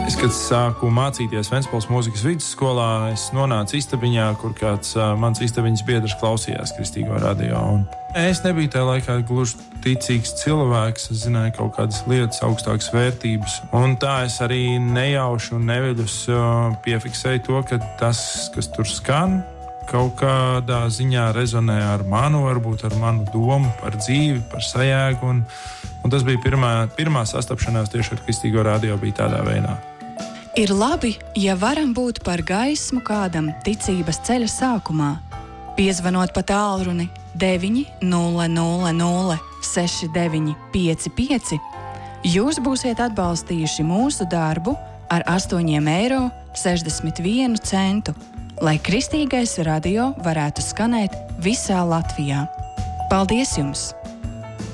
Es, kad sāku mācīties Ventspils mūzikas vidusskolā, es nonācu istabiņā, kur kāds mans istabiņas biedrs klausījās Kristīgo radio. Un es nebiju tajā laikā gluži ticīgs cilvēks, es zināju kaut kādas lietas, augstākas vērtības. Un tā es arī nejauši un neviļus piefiksēju to, ka tas, kas tur skan, kaut kādā ziņā rezonē ar manu, varbūt ar manu domu par dzīvi, par sajēgu. Un tas bija pirmā sastapšanās tieši ar Kristīgo radio bija tādā veidā. Ir labi, ja varam būt par gaismu kādam ticības ceļa sākumā. Piezvanot pa tālruni 900 6955, jūs būsiet atbalstījuši mūsu darbu ar 8,61 eiro, lai Kristīgais radio varētu skanēt visā Latvijā. Paldies jums!